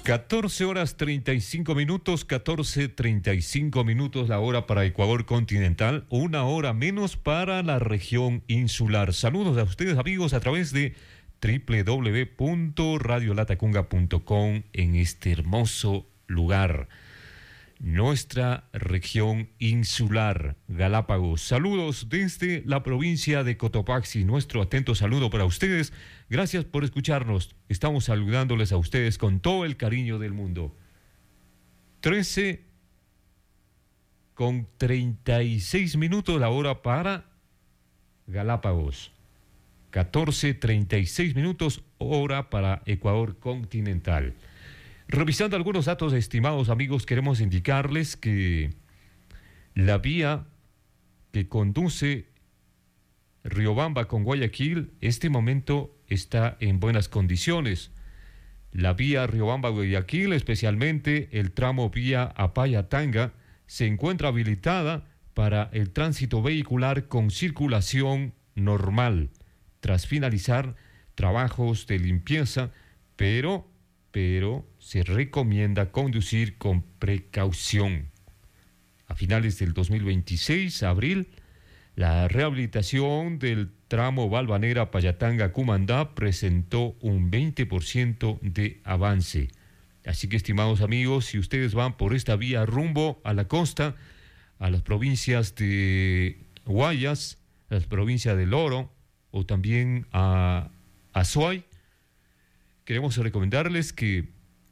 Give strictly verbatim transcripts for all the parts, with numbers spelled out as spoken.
catorce horas treinta y cinco minutos, catorce treinta y cinco minutos la hora para Ecuador continental, una hora menos para la región insular. Saludos a ustedes, amigos, a través de doble u doble u doble u punto radio latacunga punto com en este hermoso lugar, nuestra región insular, Galápagos. Saludos desde la provincia de Cotopaxi, nuestro atento saludo para ustedes. Gracias por escucharnos. Estamos saludándoles a ustedes con todo el cariño del mundo. trece con treinta y seis minutos la hora para Galápagos. catorce treinta y seis minutos hora para Ecuador continental. Revisando algunos datos, estimados amigos, queremos indicarles que la vía que conduce Riobamba con Guayaquil, este momento está en buenas condiciones. La vía Riobamba-Guayaquil, especialmente el tramo vía Apaya-Tanga, se encuentra habilitada para el tránsito vehicular con circulación normal, tras finalizar trabajos de limpieza, pero, pero se recomienda conducir con precaución. A finales del dos mil veintiséis, abril, la rehabilitación del tramo Valvanera-Payatanga-Cumandá presentó un veinte por ciento de avance. Así que, estimados amigos, si ustedes van por esta vía rumbo a la costa, a las provincias de Guayas, a las provincias del Oro, o también a Azuay, queremos recomendarles que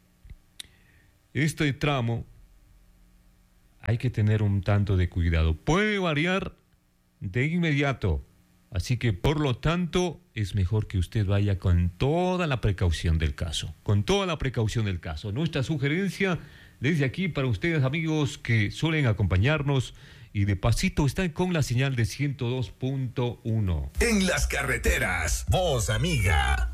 este tramo hay que tener un tanto de cuidado. Puede variar de inmediato, así que por lo tanto es mejor que usted vaya con toda la precaución del caso, con toda la precaución del caso. Nuestra sugerencia desde aquí para ustedes, amigos, que suelen acompañarnos y de pasito están con la señal de ciento dos punto uno. En las carreteras, voz amiga.